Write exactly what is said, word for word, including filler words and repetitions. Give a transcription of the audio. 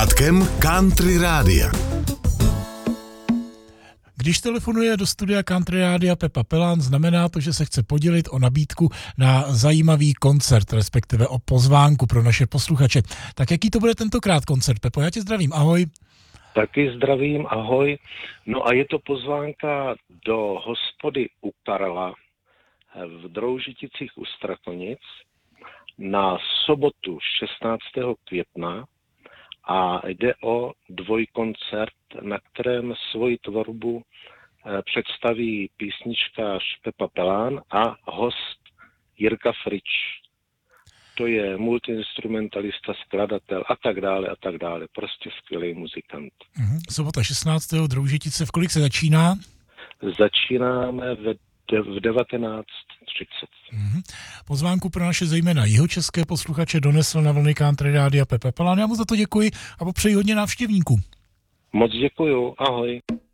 sluchátkem Country Rádia. Když telefonuje do studia Country Rádia Pepa Pelán, znamená to, že se chce podělit o nabídku na zajímavý koncert, respektive o pozvánku pro naše posluchače. Tak jaký to bude tentokrát koncert, Pepo? Já tě zdravím, ahoj. Taky zdravím, ahoj. No a je to pozvánka do hospody u Karla v Droužiticích u Strakonic na sobotu šestnáctého května a jde o dvojkoncert, na kterém svoji tvorbu představí písničkář Pepa Pelán a host Jirka Frič. To je multiinstrumentalista, skladatel a tak dále a tak dále. Prostě skvělý muzikant. Mhm. Sobota šestnáctého Droužitice, v kolik se začíná? Začínáme ve v devatenáct třicet. Mm-hmm. Pozvánku pro naše zejména jihočeské posluchače donesl na vlny Country Rádia Pepa Pelán. Já mu za to děkuji a popřeji hodně návštěvníků. Moc děkuju, ahoj.